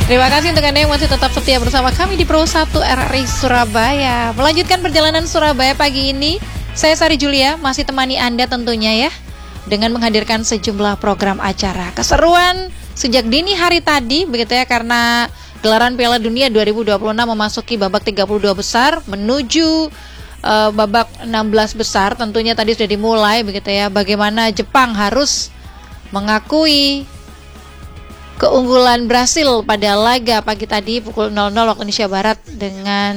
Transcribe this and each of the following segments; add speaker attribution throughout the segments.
Speaker 1: Terima kasih untuk Anda yang masih tetap setia bersama kami di Pro 1 RRI Surabaya. Melanjutkan perjalanan Surabaya pagi ini, saya Sari Julia masih temani Anda tentunya ya, dengan menghadirkan sejumlah program acara. Keseruan sejak dini hari tadi begitu ya, karena gelaran Piala Dunia 2026 memasuki babak 32 besar menuju babak 16 besar. Tentunya tadi sudah dimulai begitu ya, bagaimana Jepang harus mengakui keunggulan Brasil pada laga pagi tadi pukul 00 waktu Indonesia Barat dengan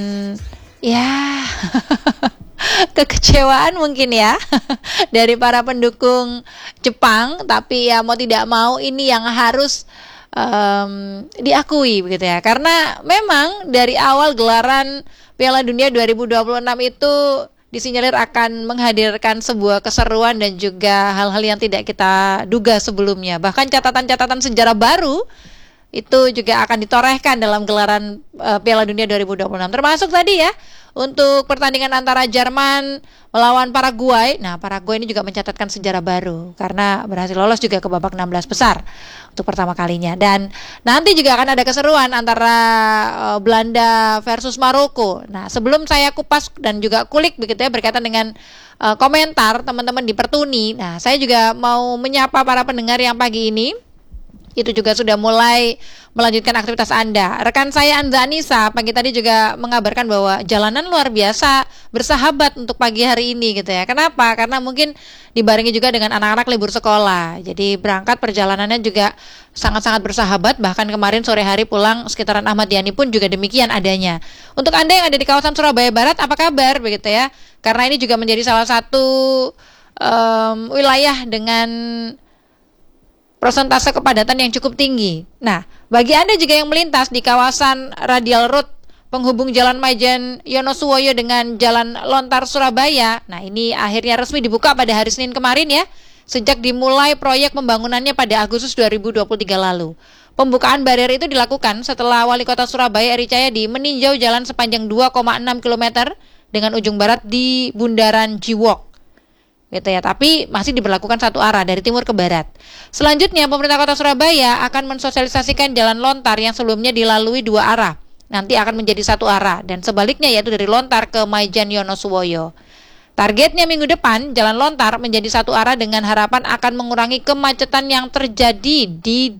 Speaker 1: ya kekecewaan mungkin ya dari para pendukung Jepang, tapi ya mau tidak mau ini yang harus diakui begitu ya, karena memang dari awal gelaran Piala Dunia 2026 itu disinyalir akan menghadirkan sebuah keseruan dan juga hal-hal yang tidak kita duga sebelumnya. Bahkan catatan-catatan sejarah baru itu juga akan ditorehkan dalam gelaran Piala Dunia 2026. Termasuk tadi ya, untuk pertandingan antara Jerman melawan Paraguay. Nah, Paraguay ini juga mencatatkan sejarah baru karena berhasil lolos juga ke babak 16 besar untuk pertama kalinya. Dan nanti juga akan ada keseruan antara Belanda versus Maroko. Nah, sebelum saya kupas dan juga kulik begitu ya berkaitan dengan komentar teman-teman di Pertuni. Nah, saya juga mau menyapa para pendengar yang pagi ini itu juga sudah mulai melanjutkan aktivitas Anda. Rekan saya Anza Anissa pagi tadi juga mengabarkan bahwa jalanan luar biasa bersahabat untuk pagi hari ini gitu ya. Kenapa? Karena mungkin dibarengi juga dengan anak-anak libur sekolah. Jadi berangkat perjalanannya juga sangat-sangat bersahabat. Bahkan kemarin sore hari pulang sekitaran Ahmad Yani pun juga demikian adanya. Untuk Anda yang ada di kawasan Surabaya Barat, apa kabar begitu ya? Karena ini juga menjadi salah satu wilayah dengan persentase kepadatan yang cukup tinggi. Nah, bagi Anda juga yang melintas di kawasan Radial Road penghubung Jalan Maijen Yonosuwoyo dengan Jalan Lontar Surabaya. Nah, ini akhirnya resmi dibuka pada hari Senin kemarin ya, sejak dimulai proyek pembangunannya pada Agustus 2023 lalu. Pembukaan barier itu dilakukan setelah Wali Kota Surabaya Eri Cahyadi meninjau jalan sepanjang 2,6 km dengan ujung barat di Bundaran Jiwok. Gitu ya, tapi masih diberlakukan satu arah dari timur ke barat. Selanjutnya, pemerintah Kota Surabaya akan mensosialisasikan jalan lontar yang sebelumnya dilalui dua arah. Nanti akan menjadi satu arah dan sebaliknya, yaitu dari Lontar ke Maijen Yonosuwoyo. Targetnya minggu depan jalan lontar menjadi satu arah dengan harapan akan mengurangi kemacetan yang terjadi di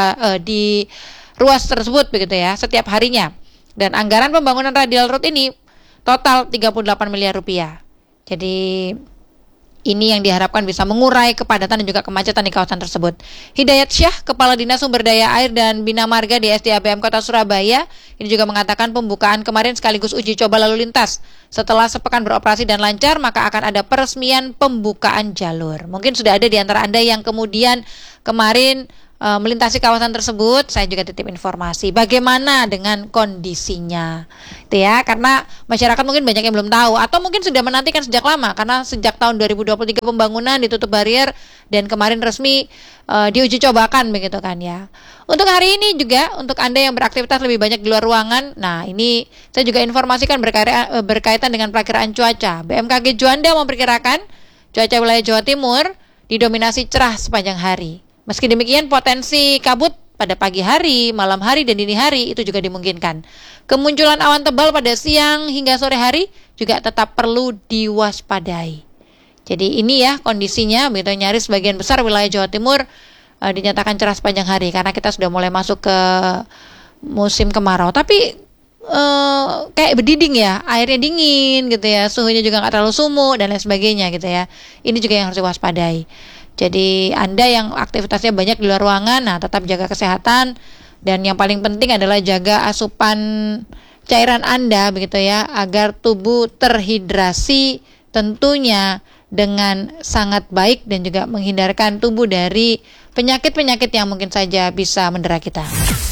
Speaker 1: ruas tersebut begitu ya setiap harinya. Dan anggaran pembangunan radial road ini total 38 miliar rupiah. Jadi ini yang diharapkan bisa mengurai kepadatan dan juga kemacetan di kawasan tersebut. Hidayat Syah, Kepala Dinas Sumber Daya Air dan Bina Marga di SDABM Kota Surabaya, ini juga mengatakan pembukaan kemarin sekaligus uji coba lalu lintas. Setelah sepekan beroperasi dan lancar, maka akan ada peresmian pembukaan jalur. Mungkin sudah ada di antara Anda yang kemudian kemarin melintasi kawasan tersebut. Saya juga titip informasi bagaimana dengan kondisinya itu ya, karena masyarakat mungkin banyak yang belum tahu atau mungkin sudah menantikan sejak lama, karena sejak tahun 2023 pembangunan ditutup barier dan kemarin resmi diuji cobakan begitu kan ya. Untuk hari ini juga untuk Anda yang beraktivitas lebih banyak di luar ruangan, nah ini saya juga informasikan berkaitan dengan perakiraan cuaca. BMKG Juanda memperkirakan cuaca wilayah Jawa Timur didominasi cerah sepanjang hari. Meski demikian, potensi kabut pada pagi hari, malam hari, dan dini hari itu juga dimungkinkan. Kemunculan awan tebal pada siang hingga sore hari juga tetap perlu diwaspadai. Jadi ini ya kondisinya, begitu nyaris sebagian besar wilayah Jawa Timur dinyatakan cerah sepanjang hari karena kita sudah mulai masuk ke musim kemarau. Tapi kayak berdiding ya, airnya dingin gitu ya, suhunya juga nggak terlalu sumuk dan lain sebagainya gitu ya. Ini juga yang harus diwaspadai. Jadi Anda yang aktivitasnya banyak di luar ruangan, nah tetap jaga kesehatan dan yang paling penting adalah jaga asupan cairan Anda begitu ya, agar tubuh terhidrasi tentunya dengan sangat baik dan juga menghindarkan tubuh dari penyakit-penyakit yang mungkin saja bisa mendera kita.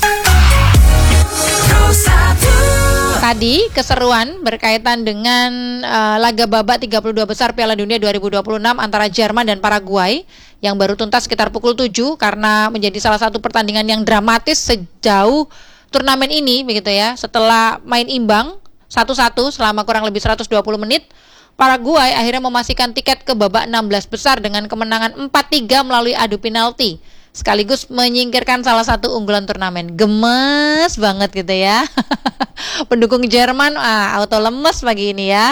Speaker 1: Tadi keseruan berkaitan dengan laga babak 32 besar Piala Dunia 2026 antara Jerman dan Paraguay yang baru tuntas sekitar pukul 7 karena menjadi salah satu pertandingan yang dramatis sejauh turnamen ini begitu ya. Setelah main imbang 1-1 selama kurang lebih 120 menit, Paraguay akhirnya memastikan tiket ke babak 16 besar dengan kemenangan 4-3 melalui adu penalti. sekaligus menyingkirkan salah satu unggulan turnamen. Gemes banget gitu ya. Pendukung Jerman auto lemes pagi ini ya.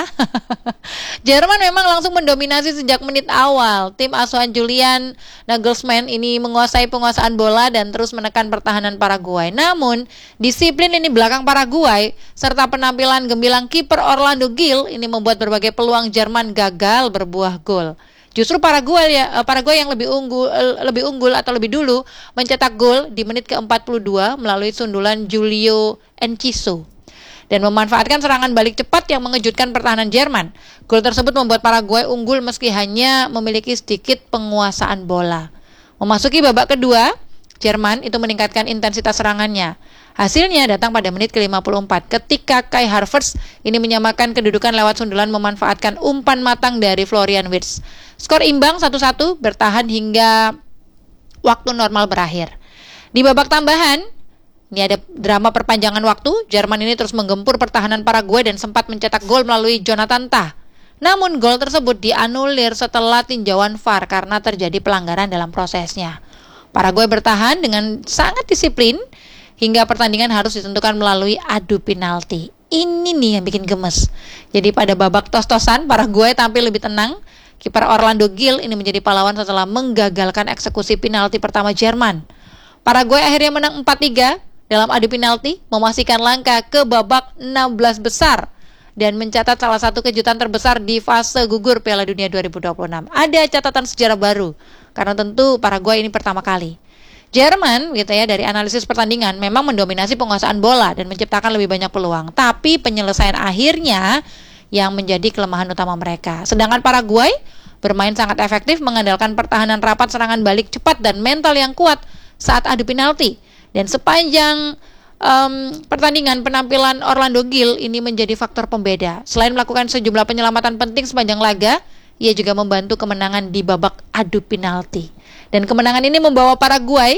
Speaker 1: Jerman memang langsung mendominasi sejak menit awal. Tim asuhan Julian Nagelsmann ini menguasai penguasaan bola dan terus menekan pertahanan Paraguay. Namun, disiplin ini belakang Paraguay serta penampilan gemilang kiper Orlando Gil ini membuat berbagai peluang Jerman gagal berbuah gol. Justru Paraguay yang lebih unggul atau lebih dulu mencetak gol di menit ke-42 melalui sundulan Julio Enciso dan memanfaatkan serangan balik cepat yang mengejutkan pertahanan Jerman. Gol tersebut membuat Paraguay unggul meski hanya memiliki sedikit penguasaan bola. Memasuki babak kedua, Jerman itu meningkatkan intensitas serangannya. Hasilnya datang pada menit ke-54 ketika Kai Havertz ini menyamakan kedudukan lewat sundulan memanfaatkan umpan matang dari Florian Wirtz. Skor imbang 1-1 bertahan hingga waktu normal berakhir. Di babak tambahan, ini ada drama perpanjangan waktu. Jerman ini terus menggempur pertahanan Paraguay dan sempat mencetak gol melalui Jonathan Tah. Namun gol tersebut dianulir setelah tinjauan VAR karena terjadi pelanggaran dalam prosesnya. Paraguay bertahan dengan sangat disiplin hingga pertandingan harus ditentukan melalui adu penalti. Ini nih yang bikin gemes. Jadi pada babak tos-tosan, Paraguay tampil lebih tenang. Kiper Orlando Gil ini menjadi pahlawan setelah menggagalkan eksekusi penalti pertama Jerman. Paraguay akhirnya menang 4-3 dalam adu penalti, memastikan langkah ke babak 16 besar dan mencatat salah satu kejutan terbesar di fase gugur Piala Dunia 2026. Ada catatan sejarah baru karena tentu Paraguay ini pertama kali. Jerman gitu ya, dari analisis pertandingan memang mendominasi penguasaan bola dan menciptakan lebih banyak peluang, tapi penyelesaian akhirnya yang menjadi kelemahan utama mereka. Sedangkan Paraguay bermain sangat efektif mengandalkan pertahanan rapat, serangan balik cepat dan mental yang kuat saat adu penalti. Dan sepanjang pertandingan, penampilan Orlando Gil ini menjadi faktor pembeda. Selain melakukan sejumlah penyelamatan penting sepanjang laga, ia juga membantu kemenangan di babak adu penalti. Dan kemenangan ini membawa Paraguay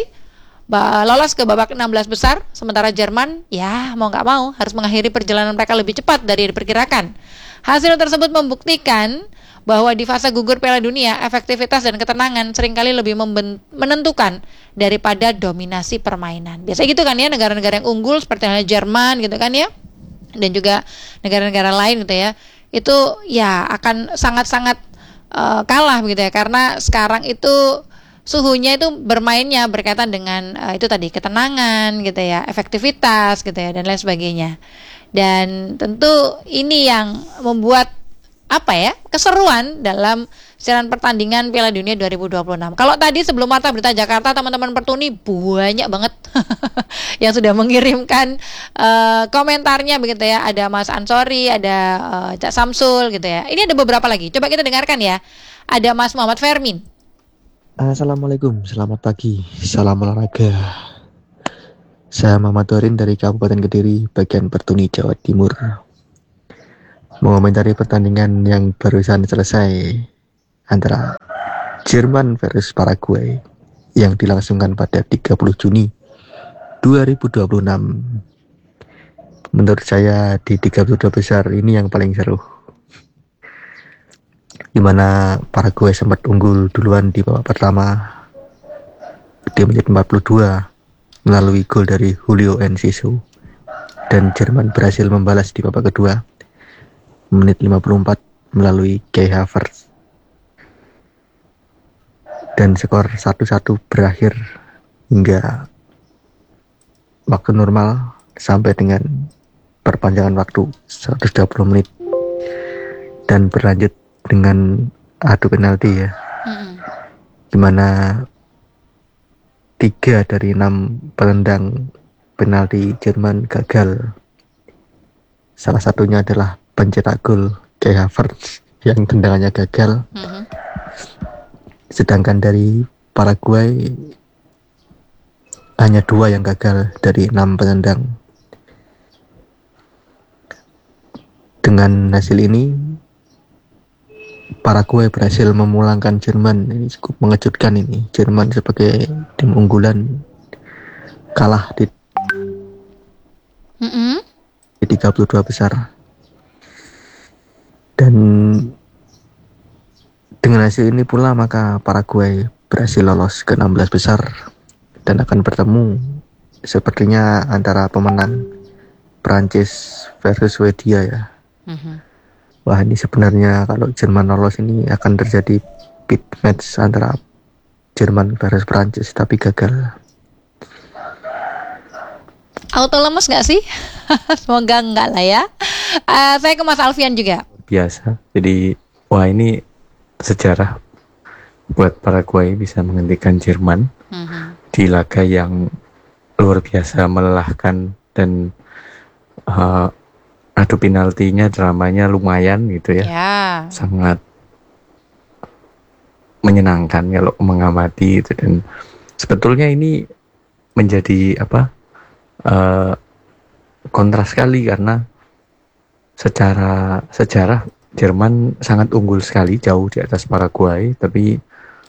Speaker 1: lolos ke babak 16 besar, sementara Jerman ya mau nggak mau harus mengakhiri perjalanan mereka lebih cepat dari yang diperkirakan. Hasil tersebut membuktikan bahwa di fase gugur Piala Dunia, efektivitas dan ketenangan seringkali lebih menentukan daripada dominasi permainan. Biasanya gitu kan ya, negara-negara yang unggul seperti halnya Jerman gitu kan ya, dan juga negara-negara lain gitu ya, itu ya akan sangat-sangat kalah gitu ya, karena sekarang itu suhunya itu bermainnya berkaitan dengan itu tadi, ketenangan gitu ya, efektivitas gitu ya, dan lain sebagainya. Dan tentu ini yang membuat keseruan dalam siaran pertandingan Piala Dunia 2026. Kalau tadi sebelum Warta Berita Jakarta, teman-teman Pertuni banyak banget yang sudah mengirimkan komentarnya begitu ya. Ada Mas Ansori, ada Cak Samsul gitu ya. Ini ada beberapa lagi. Coba kita dengarkan ya. Ada Mas Muhammad Fermin.
Speaker 2: Assalamualaikum, selamat pagi, salam olahraga. Saya Muhammad Dorin dari Kabupaten Kediri, bagian Pertuni, Jawa Timur. Mengomentari pertandingan yang barusan selesai antara Jerman versus Paraguay yang dilangsungkan pada 30 Juni 2026. Menurut saya di 32 besar ini yang paling seru, di mana Paraguay sempat unggul duluan di babak pertama di menit 42 melalui gol dari Julio Enciso, dan Jerman berhasil membalas di babak kedua menit 54 melalui Kai Havertz, dan skor 1-1 berakhir hingga waktu normal sampai dengan perpanjangan waktu 120 menit dan berlanjut dengan adu penalti ya, dimana 3 dari 6 penendang penalti Jerman gagal. Salah satunya adalah pencetak gol Kai Havertz yang tendangannya gagal. Sedangkan dari Paraguay hanya 2 yang gagal dari 6 penendang. Dengan hasil ini, Paraguay berhasil memulangkan Jerman. Ini cukup mengejutkan ini. Jerman sebagai tim unggulan kalah di 32 besar. Dan dengan hasil ini pula maka Paraguay berhasil lolos ke 16 besar dan akan bertemu sepertinya antara pemenang Prancis versus Swedia ya. Wah, ini sebenarnya kalau Jerman lolos ini akan terjadi pit match antara Jerman versus Prancis, tapi gagal.
Speaker 1: Auto lemes nggak sih? Semoga enggak lah ya. Saya ke Mas Alfian juga.
Speaker 3: Biasa. Jadi wah, ini sejarah buat Paraguay bisa menghentikan Jerman di laga yang luar biasa melelahkan dan adu penaltinya, dramanya lumayan gitu ya. Sangat menyenangkan kalau mengamati itu, dan sebetulnya ini menjadi kontras sekali karena secara sejarah Jerman sangat unggul sekali, jauh di atas Paraguay, tapi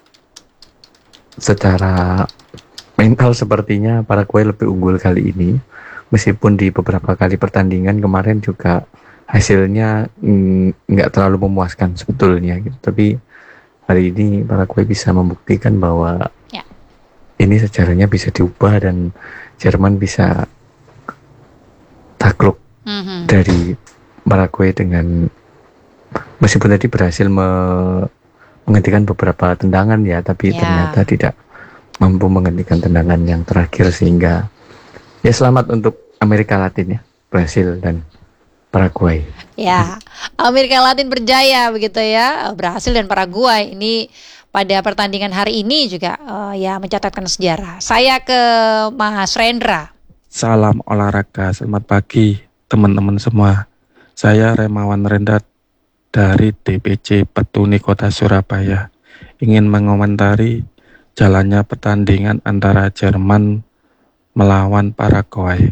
Speaker 3: secara mental sepertinya Paraguay lebih unggul kali ini. Meskipun di beberapa kali pertandingan kemarin juga hasilnya nggak terlalu memuaskan sebetulnya gitu. Tapi hari ini Paraguay bisa membuktikan bahwa ini sejarahnya bisa diubah dan Jerman bisa takluk dari Paraguay dengan, meskipun tadi berhasil menghentikan beberapa tendangan ya, tapi ternyata tidak mampu menghentikan tendangan yang terakhir, sehingga ya selamat untuk Amerika Latin ya, Brasil dan Paraguay.
Speaker 1: Ya, Amerika Latin berjaya begitu ya, Brasil dan Paraguay ini pada pertandingan hari ini juga ya mencatatkan sejarah. Saya ke Mas Rendra.
Speaker 4: Salam olahraga, selamat pagi teman-teman semua. Saya Remawan Rendra dari DPC Petuni Kota Surabaya. Ingin mengomentari jalannya pertandingan antara Jerman melawan Paraguay.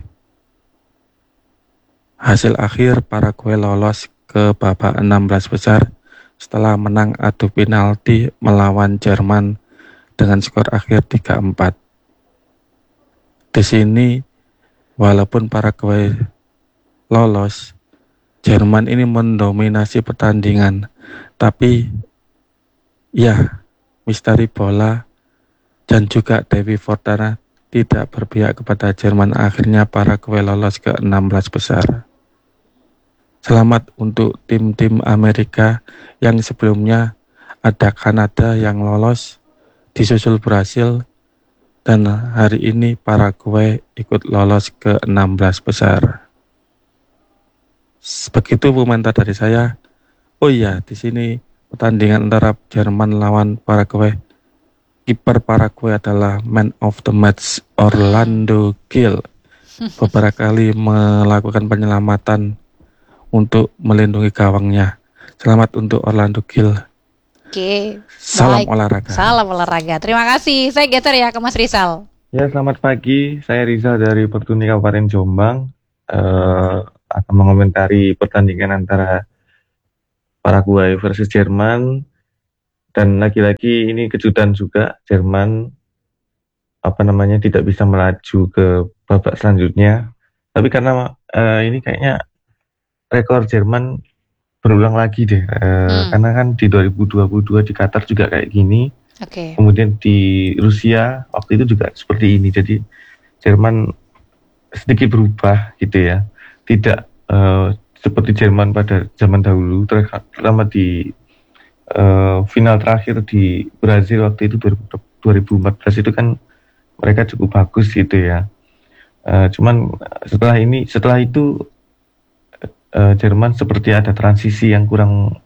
Speaker 4: Hasil akhir Paraguay lolos ke babak 16 besar setelah menang adu penalti melawan Jerman dengan skor akhir 3-4. Di sini walaupun Paraguay lolos, Jerman ini mendominasi pertandingan, tapi ya, misteri bola dan juga Dewi Fortuna tidak berpihak kepada Jerman. Akhirnya Paraguay lolos ke 16 besar. Selamat untuk tim-tim Amerika yang sebelumnya ada Kanada yang lolos, disusul Brasil, dan hari ini Paraguay ikut lolos ke 16 besar. Begitu komentar dari saya. Oh iya, di sini pertandingan antara Jerman lawan Paraguay. Kiper Paraguay adalah man of the match Orlando Gil. Beberapa kali melakukan penyelamatan untuk melindungi gawangnya. Selamat untuk Orlando Gil.
Speaker 1: Oke.
Speaker 4: Salam olahraga.
Speaker 1: Salam olahraga. Terima kasih. Saya geser ya ke Mas Rizal.
Speaker 5: Ya, selamat pagi. Saya Rizal dari Petuni Kabupaten Jombang. Akan mengomentari pertandingan antara Paraguay versus Jerman. Dan lagi-lagi ini kejutan juga, Jerman tidak bisa melaju ke babak selanjutnya. Tapi karena ini kayaknya rekor Jerman berulang lagi deh. Karena kan di 2022 di Qatar juga kayak gini. Kemudian di Rusia waktu itu juga seperti ini. Jadi Jerman sedikit berubah gitu ya. Tidak seperti Jerman pada zaman dahulu, terutama di final terakhir di Brazil waktu itu 2014 itu kan mereka cukup bagus gitu ya. Cuman setelah itu Jerman seperti ada transisi yang kurang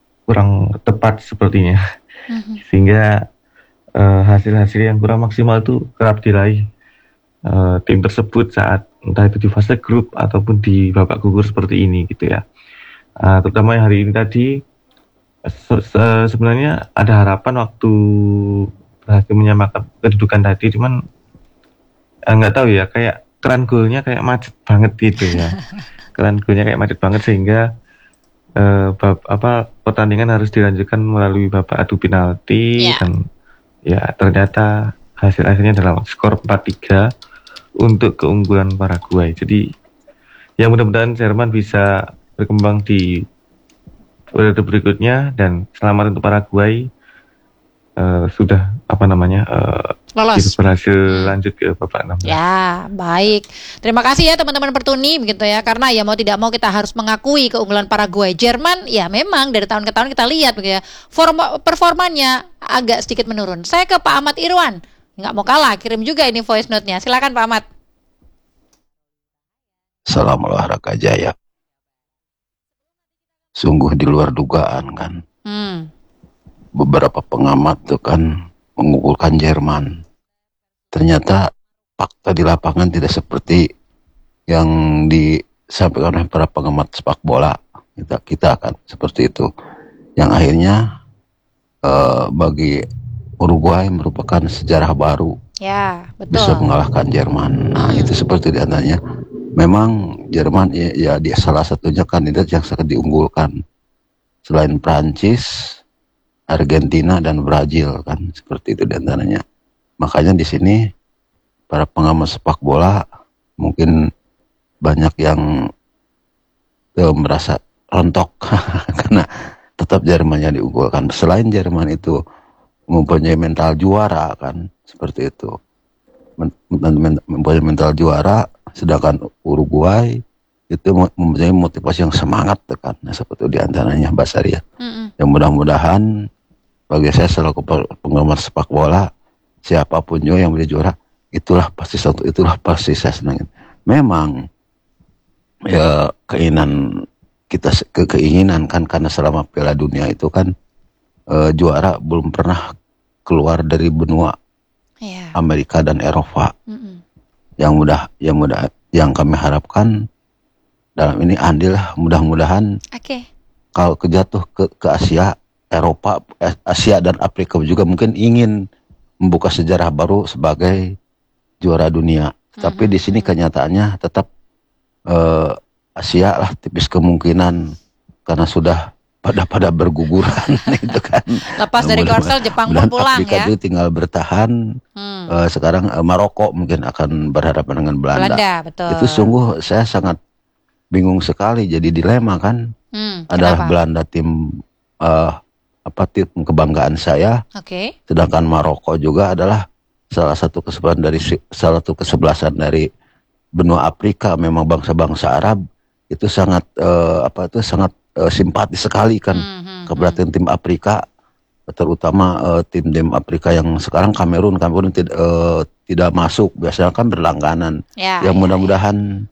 Speaker 5: tepat sepertinya. Sehingga hasil-hasil yang kurang maksimal itu kerap diraih tim tersebut saat entah itu di fase grup ataupun di babak gugur seperti ini gitu ya. Terutama yang hari ini tadi sebenarnya ada harapan waktu berhasil menyamakan kedudukan tadi, cuman nggak tahu ya, kayak keran golnya kayak macet banget gitu ya. Keran golnya kayak macet banget sehingga pertandingan harus dilanjutkan melalui babak adu penalti dan ya ternyata hasil akhirnya adalah skor 4-3 untuk keunggulan Paraguay. Jadi ya mudah-mudahan Jerman bisa berkembang di periode berikutnya dan selamat untuk Paraguay. sudah
Speaker 1: Lolos.
Speaker 5: berhasil lanjut ke babak 16.
Speaker 1: Ya, baik. Terima kasih ya teman-teman Pertuni begitu ya. Karena ya mau tidak mau kita harus mengakui keunggulan Paraguay. Jerman ya memang dari tahun ke tahun kita lihat begitu ya. Performanya agak sedikit menurun. Saya ke Pak Ahmad Irwan. Nggak mau kalah, kirim juga ini voice note-nya. Silakan Pak Ahmad.
Speaker 6: Salam olahraga jaya. Sungguh di luar dugaan kan. Beberapa pengamat tuh kan mengunggulkan Jerman. Ternyata fakta di lapangan tidak seperti yang disampaikan oleh para pengamat sepak bola. Kita kan seperti itu. Yang akhirnya bagi Uruguay merupakan sejarah baru.
Speaker 1: Ya, betul.
Speaker 6: Bisa mengalahkan Jerman. Nah, itu seperti diantaranya. Memang Jerman ya dia salah satunya kandidat yang sangat diunggulkan. Selain Prancis, Argentina dan Brazil kan seperti itu diantaranya. Makanya di sini para pengamat sepak bola mungkin banyak yang merasa rontok karena tetap Jermannya diunggulkan. Selain Jerman itu mempunyai mental juara kan seperti itu, mempunyai mental juara, sedangkan Uruguay itu mempunyai motivasi yang semangat kan. Nah, seperti itu diantaranya Mbak Saria. Yang mudah-mudahan bagi saya selaku penggemar sepak bola, siapapun juga yang menjadi juara, itulah pasti saya senangin. Memang ya keinginan kan, karena selama Piala Dunia itu kan juara belum pernah keluar dari benua Amerika dan Eropa. Yang kami harapkan dalam ini andil mudah-mudahan kalau kejatuh ke Asia, Eropa, Asia dan Afrika juga mungkin ingin membuka sejarah baru sebagai juara dunia. Tapi di sini kenyataannya tetap Asia lah tipis kemungkinan karena sudah pada berguguran itu kan.
Speaker 1: Lepas dari Korsel Jepang pun pulang
Speaker 6: Afrika
Speaker 1: ya.
Speaker 6: itu tinggal bertahan. Sekarang Maroko mungkin akan berhadapan dengan Belanda.
Speaker 1: Betul.
Speaker 6: Itu sungguh saya sangat bingung sekali, jadi dilema kan. Adalah
Speaker 1: kenapa?
Speaker 6: Belanda tim tim kebanggaan saya. Sedangkan Maroko juga adalah salah satu kesebelasan dari benua Afrika. Memang bangsa-bangsa Arab itu sangat simpatis sekali kan kepada tim Afrika, terutama tim Afrika yang sekarang Kamerun tidak masuk, biasanya kan berlangganan. Yang mudah-mudahan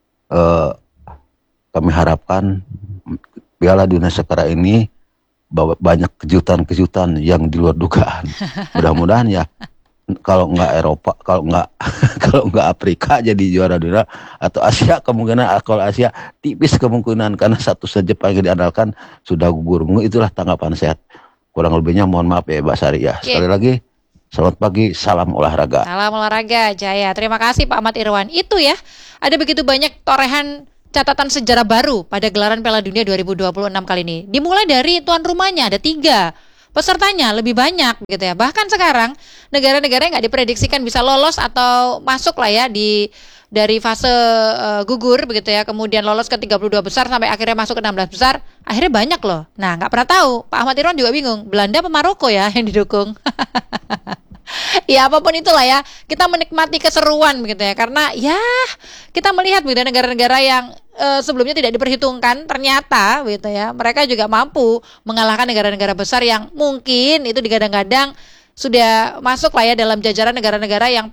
Speaker 6: kami harapkan Piala Dunia sekarang ini banyak kejutan-kejutan yang di luar dugaan. Mudah-mudahan ya kalau nggak Eropa, kalau nggak Afrika jadi juara dunia, atau Asia kemungkinan, kalau Asia tipis kemungkinan karena satu saja Jepang yang diandalkan sudah gugur. Itulah tanggapan saya. Kurang lebihnya mohon maaf ya Mbak Sari ya. Sekali lagi selamat pagi, salam olahraga.
Speaker 1: Salam olahraga Jaya. Terima kasih Pak Ahmad Irwan. Itu ya, ada begitu banyak torehan catatan sejarah baru pada gelaran Piala Dunia 2026 kali ini. Dimulai dari tuan rumahnya ada 3, pesertanya lebih banyak gitu ya. Bahkan sekarang negara-negara yang nggak diprediksikan bisa lolos atau masuk lah ya dari fase gugur begitu ya, kemudian lolos ke 32 besar sampai akhirnya masuk ke 16 besar, akhirnya banyak loh. Nah, nggak pernah tahu. Pak Ahmad Irwan juga bingung, Belanda apa Maroko ya yang didukung. Ya apapun itulah ya, kita menikmati keseruan begitu ya, karena ya kita melihat begitu negara-negara yang sebelumnya tidak diperhitungkan, ternyata begitu ya, mereka juga mampu mengalahkan negara-negara besar yang mungkin itu digadang-gadang sudah masuk lah ya dalam jajaran negara-negara yang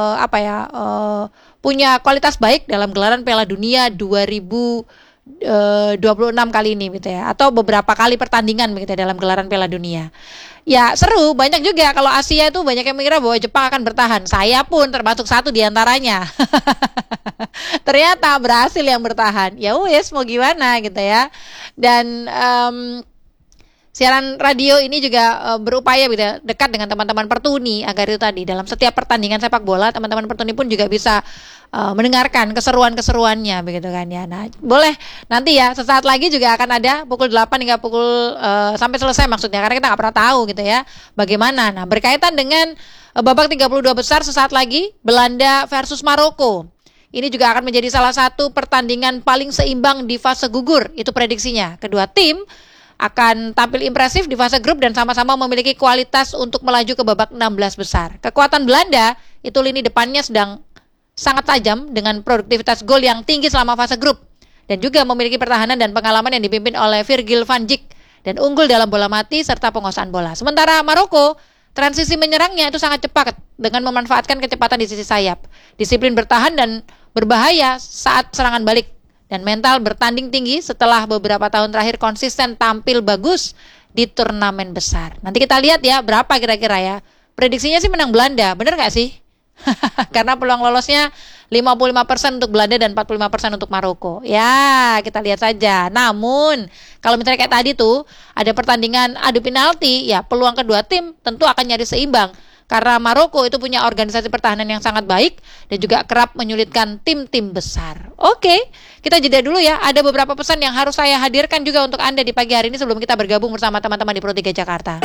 Speaker 1: punya kualitas baik dalam gelaran Piala Dunia 2026 kali ini gitu ya, atau beberapa kali pertandingan begitu ya, dalam gelaran Piala Dunia. Ya seru, banyak juga kalau Asia itu banyak yang mengira bahwa Jepang akan bertahan. Saya pun termasuk satu di antaranya. Ternyata berhasil yang bertahan. Ya wes mau gimana gitu ya. Dan siaran radio ini juga berupaya gitu, dekat dengan teman-teman Pertuni agar itu tadi dalam setiap pertandingan sepak bola teman-teman Pertuni pun juga bisa mendengarkan keseruan-keseruannya begitu kan ya. Nah, boleh nanti ya sesaat lagi juga akan ada pukul 8 hingga pukul sampai selesai maksudnya, karena kita nggak pernah tahu gitu ya bagaimana. Nah, berkaitan dengan babak 32 besar sesaat lagi Belanda versus Maroko. Ini juga akan menjadi salah satu pertandingan paling seimbang di fase gugur, itu prediksinya. Kedua tim akan tampil impresif di fase grup dan sama-sama memiliki kualitas untuk melaju ke babak 16 besar. Kekuatan Belanda itu lini depannya sedang sangat tajam dengan produktivitas gol yang tinggi selama fase grup dan juga memiliki pertahanan dan pengalaman yang dipimpin oleh Virgil van Dijk dan unggul dalam bola mati serta penguasaan bola. Sementara Maroko, transisi menyerangnya itu sangat cepat dengan memanfaatkan kecepatan di sisi sayap, disiplin bertahan dan berbahaya saat serangan balik, dan mental bertanding tinggi setelah beberapa tahun terakhir konsisten tampil bagus di turnamen besar. Nanti kita lihat ya berapa kira-kira ya. Prediksinya sih menang Belanda, bener gak sih? Karena peluang lolosnya 55% untuk Belanda dan 45% untuk Maroko. Ya, kita lihat saja. Namun, kalau misalnya kayak tadi tuh ada pertandingan adu penalti, ya peluang kedua tim tentu akan nyaris seimbang. Karena Maroko itu punya organisasi pertahanan yang sangat baik dan juga kerap menyulitkan tim-tim besar. Oke, kita jeda dulu ya. Ada beberapa pesan yang harus saya hadirkan juga untuk Anda di pagi hari ini sebelum kita bergabung bersama teman-teman di Pro 3 Jakarta.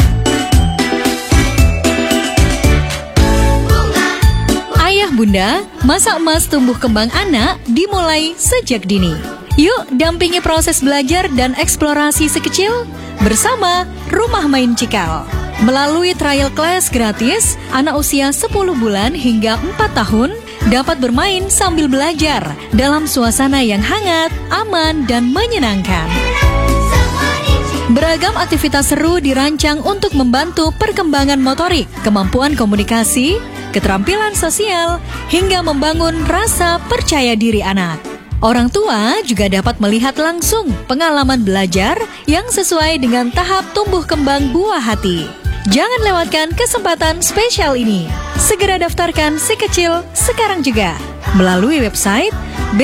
Speaker 7: Ayah bunda, masa emas tumbuh kembang anak dimulai sejak dini. Yuk dampingi proses belajar dan eksplorasi sekecil bersama Rumah Main Cikal. Melalui trial class gratis, anak usia 10 bulan hingga 4 tahun dapat bermain sambil belajar dalam suasana yang hangat, aman, dan menyenangkan. Beragam aktivitas seru dirancang untuk membantu perkembangan motorik, kemampuan komunikasi, keterampilan sosial, hingga membangun rasa percaya diri anak. Orang tua juga dapat melihat langsung pengalaman belajar yang sesuai dengan tahap tumbuh kembang buah hati. Jangan lewatkan kesempatan spesial ini. Segera daftarkan si kecil sekarang juga melalui website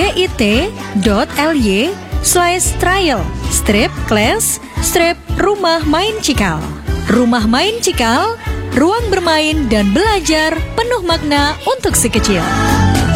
Speaker 7: bit.ly/trial/Rumah Main Cikal. Rumah Main Cikal, ruang bermain dan belajar penuh makna untuk si kecil.